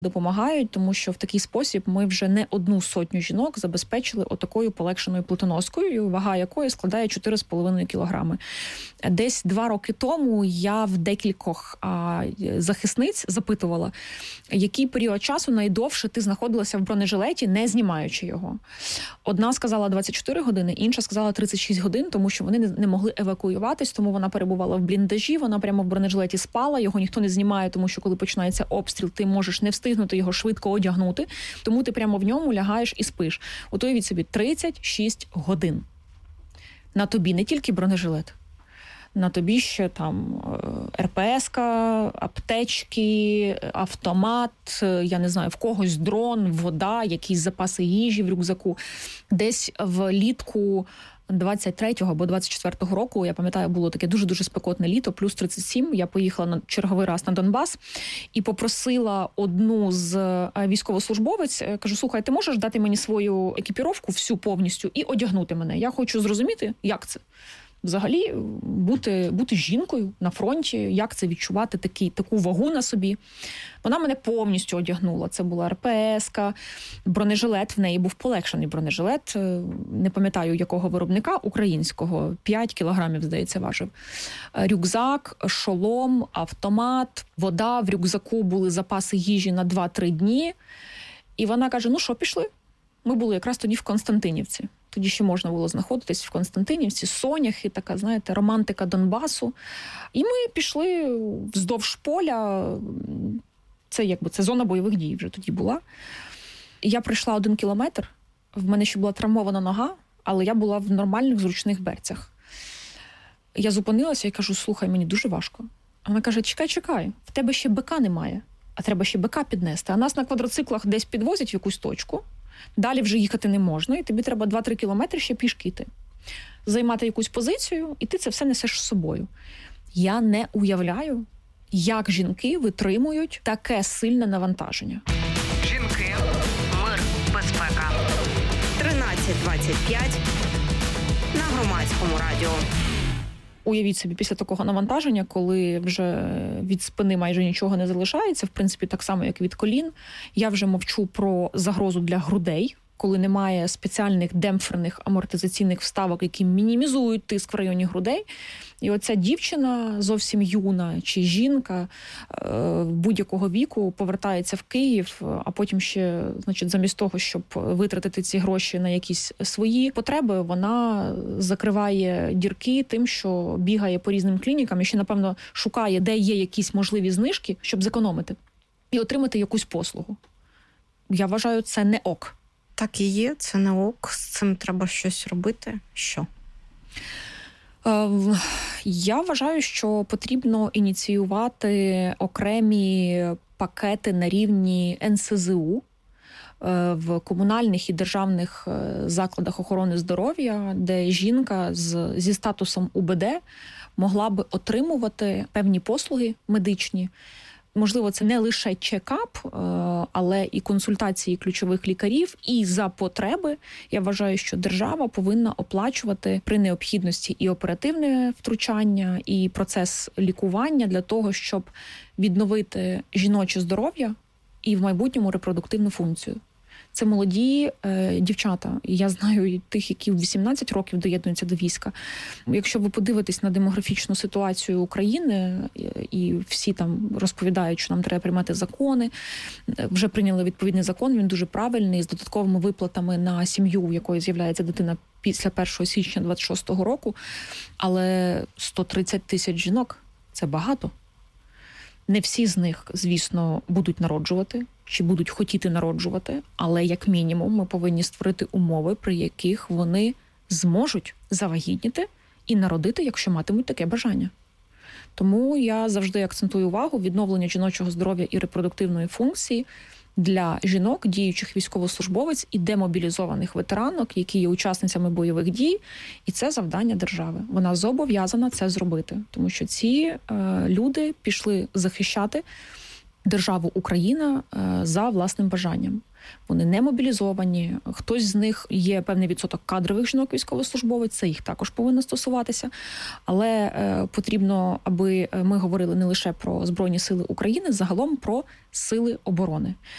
допомагають, тому що в такий спосіб ми вже не 100 жінок забезпечили отакою полегшеною плитоноскою, вага якої складає 4,5 кілограми. Десь 2 роки тому я в декількох захисниць запитувала, який період часу найдовше ти знаходилася в бронежилеті, не знімаючи його. Одна сказала 24 години, інша сказала 36 годин, тому що вони не могли евакуюватись, тому вона перебувала в бліндажі, вона прямо в бронежилеті спала, його ніхто не знімає, тому що коли починається обстріл, ти можеш не встигнути його швидко одягнути, тому ти прямо в ньому лягаєш і спиш. От уявіть собі, 36 годин. На тобі не тільки бронежилет, на тобі ще там РПС-ка, аптечки, автомат, я не знаю, в когось дрон, вода, якісь запаси їжі в рюкзаку. Десь влітку 23-го або 24-го року, я пам'ятаю, було таке дуже-дуже спекотне літо, плюс 37, я поїхала на черговий раз на Донбас і попросила одну з військовослужбовець, кажу, слухай, ти можеш дати мені свою екіпіровку всю повністю і одягнути мене? Я хочу зрозуміти, як це. Взагалі, бути жінкою на фронті, як це відчувати таку вагу на собі. Вона мене повністю одягнула. Це була РПС-ка, бронежилет, в неї був полегшений бронежилет, не пам'ятаю якого виробника, українського, 5 кілограмів, здається, важив. Рюкзак, шолом, автомат, вода, в рюкзаку були запаси їжі на 2-3 дні. І вона каже, ну що, пішли? Ми були якраз тоді в Константинівці. Тоді ще можна було знаходитись в Константинівці, соняхи, така, знаєте, романтика Донбасу. І ми пішли вздовж поля. Це зона бойових дій вже тоді була. І я пройшла 1 кілометр. В мене ще була травмована нога, але я була в нормальних, зручних берцях. Я зупинилася і кажу, слухай, мені дуже важко. А вона каже, чекай, в тебе ще БК немає, а треба ще БК піднести. А нас на квадроциклах десь підвозять в якусь точку. Далі вже їхати не можна, і тобі треба 2-3 кілометри ще пішки йти. Займати якусь позицію, і ти це все несеш з собою. Я не уявляю, як жінки витримують таке сильне навантаження. Жінки, мир, безпека. 13:25 на Громадському радіо. Уявіть собі, після такого навантаження, коли вже від спини майже нічого не залишається, в принципі, так само, як від колін, я вже мовчу про загрозу для грудей, коли немає спеціальних демпферних амортизаційних вставок, які мінімізують тиск в районі грудей. І оця дівчина, зовсім юна чи жінка будь-якого віку повертається в Київ, а потім ще, замість того, щоб витратити ці гроші на якісь свої потреби, вона закриває дірки тим, що бігає по різним клінікам і ще, напевно, шукає, де є якісь можливі знижки, щоб зекономити і отримати якусь послугу. Я вважаю, це не ок. Так і є, це не ок, з цим треба щось робити. Що? Я вважаю, що потрібно ініціювати окремі пакети на рівні НСЗУ в комунальних і державних закладах охорони здоров'я, де жінка зі статусом УБД могла би отримувати певні послуги медичні. Можливо, це не лише чекап, але і консультації ключових лікарів. І за потреби, я вважаю, що держава повинна оплачувати при необхідності і оперативне втручання, і процес лікування для того, щоб відновити жіноче здоров'я і в майбутньому репродуктивну функцію. Це молоді дівчата. І я знаю і тих, які в 18 років доєднуються до війська. Якщо ви подивитесь на демографічну ситуацію України, і всі там розповідають, що нам треба приймати закони, вже прийняли відповідний закон, він дуже правильний, з додатковими виплатами на сім'ю, в якої з'являється дитина після 1 січня 26-го року, але 130 тисяч жінок – це багато. Не всі з них, звісно, будуть народжувати чи будуть хотіти народжувати, але як мінімум ми повинні створити умови, при яких вони зможуть завагітніти і народити, якщо матимуть таке бажання. Тому я завжди акцентую увагу відновлення жіночого здоров'я і репродуктивної функції для жінок, діючих військовослужбовець і демобілізованих ветеранок, які є учасницями бойових дій, і це завдання держави. Вона зобов'язана це зробити, тому що ці люди пішли захищати державу Україна за власним бажанням. Вони не мобілізовані, хтось з них є певний відсоток кадрових жінок-військовослужбовець, це їх також повинно стосуватися. Але потрібно, аби ми говорили не лише про Збройні сили України, загалом про сили оборони.